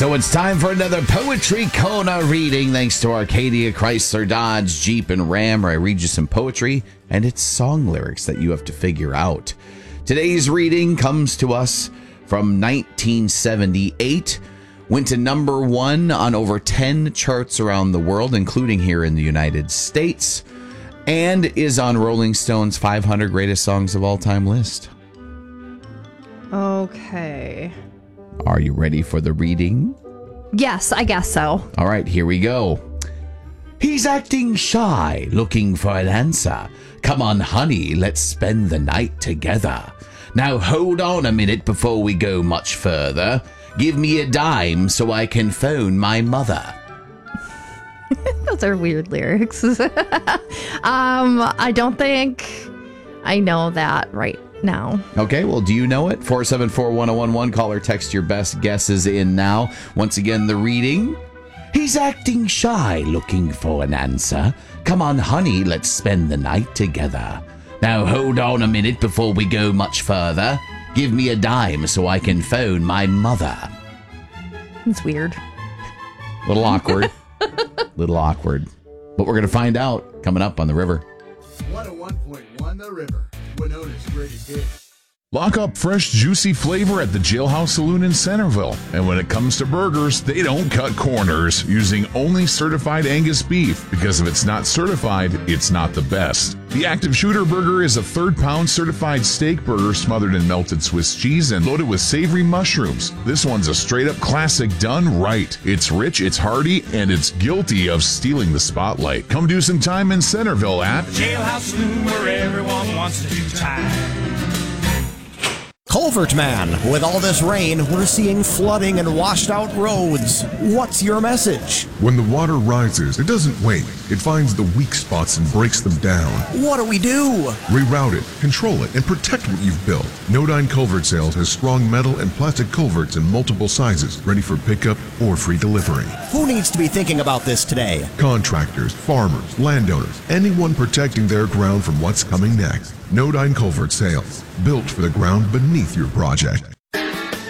So it's time for another Poetry Corner reading, thanks to Arcadia, Chrysler, Dodge, Jeep, and Ram, where I read you some poetry, and it's song lyrics that you have to figure out. Today's reading comes to us from 1978, went to number 1 on over 10 charts around the world, including here in the United States, and is on Rolling Stone's 500 Greatest Songs of All Time list. Okay. Are you ready for the reading? Yes, I guess so. All right, here we go. He's acting shy, looking for an answer. Come on, honey, let's spend the night together. Now hold on a minute before we go much further. Give me a dime so I can phone my mother. Those are weird lyrics. I don't think I know that right now. Okay, well, do you know it? 474-1011. Call or text your best guesses in now. Once again, the reading. He's acting shy, looking for an answer. Come on, honey, let's spend the night together. Now hold on a minute before we go much further. Give me a dime so I can phone my mother. It's weird. Little awkward. Little awkward. But we're going to find out coming up on The River. 101.1 The River. Winona's greatest hits. Lock up fresh, juicy flavor at the Jailhouse Saloon in Centerville. And when it comes to burgers, they don't cut corners, using only certified Angus beef, because if it's not certified, it's not the best. The Active Shooter Burger is a third-pound certified steak burger smothered in melted Swiss cheese and loaded with savory mushrooms. This one's a straight-up classic done right. It's rich, it's hearty, and it's guilty of stealing the spotlight. Come do some time in Centerville at Jailhouse Saloon, where everyone wants to do time. Culvert Man, with all this rain, we're seeing flooding and washed out roads. What's your message? When the water rises, it doesn't wait. It finds the weak spots and breaks them down. What do we do? Reroute it, control it, and protect what you've built. Nodine Culvert Sales has strong metal and plastic culverts in multiple sizes, ready for pickup or free delivery. Who needs to be thinking about this today? Contractors, farmers, landowners, anyone protecting their ground from what's coming next. Nodine Culvert Sales, built for the ground beneath your project.